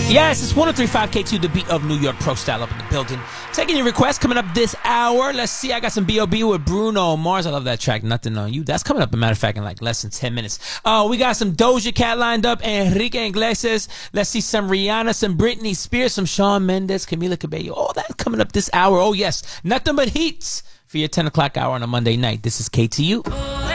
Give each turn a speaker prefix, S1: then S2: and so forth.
S1: Yes, it's 103.5 K2, the beat of New York Pro Style up in the building. Taking your requests coming up this hour. Let's see, I got some B.O.B. with Bruno Mars. I love that track, Nothing on You. That's coming up, as a matter of fact, in like less than 10 minutes. We got some Doja Cat lined up, Enrique Iglesias. Let's see some Rihanna, some Britney Spears, some Shawn Mendes, Camila Cabello. All that coming up this hour. Oh, yes, nothing but heats for your 10 o'clock hour on a Monday night. This is KTU.